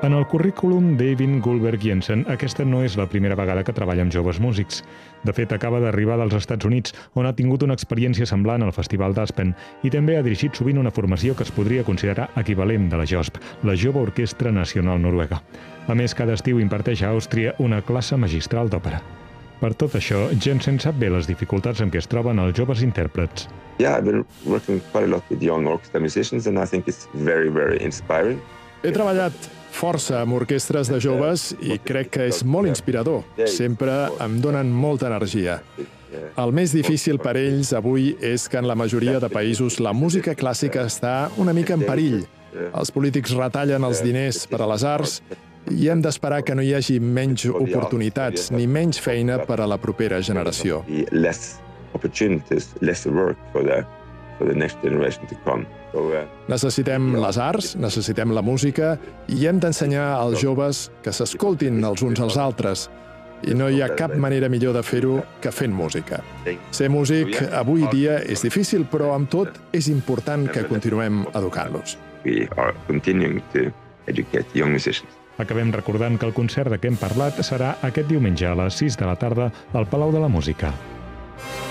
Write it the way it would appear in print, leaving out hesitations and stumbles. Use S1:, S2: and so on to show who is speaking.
S1: En el currículum d'Eivind Gullberg Jensen, aquesta no és la primera vegada que treballa amb joves músics. De fet, acaba d'arribar dels Estats Units, on ha tingut una experiència semblant al Festival d'Aspen, i també ha dirigit sovint una formació que es podria considerar equivalent de la JOSP, la Jove Orquestra Nacional Noruega. A més, cada estiu imparteix a Àustria una classe magistral d'òpera. Per tot això, Jensen sap bé les dificultats amb què es troben els joves intèrprets.
S2: I've been working quite a lot with young orchestra musicians and I think it's very, very inspiring.
S3: He treballat força amb orquestres de joves i crec que és molt inspirador. Sempre em donen molta energia. El més difícil per ells avui és que en la majoria de països la música clàssica està una mica en perill. Els polítics retallen els diners per a les arts i hem d'esperar que no hi hagi menys oportunitats ni menys feina per a la propera generació. Necessitem les arts, necessitem la música i hem d'ensenyar als joves que s'escoltin els uns als altres. I no hi ha cap manera millor de fer-ho que fent música. Ser músic avui dia és difícil, però amb tot és important que continuem educant-los.
S1: Acabem recordant que el concert de què hem parlat serà aquest diumenge a les 6 de la tarda al Palau de la Música.